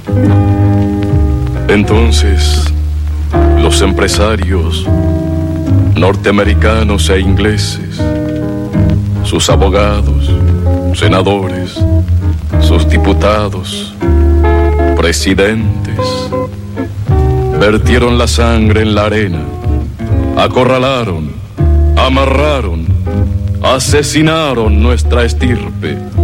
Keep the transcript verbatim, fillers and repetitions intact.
Entonces, los empresarios norteamericanos e ingleses, sus abogados, senadores, sus diputados, presidentes, vertieron la sangre en la arena, acorralaron, amarraron, asesinaron nuestra estirpe.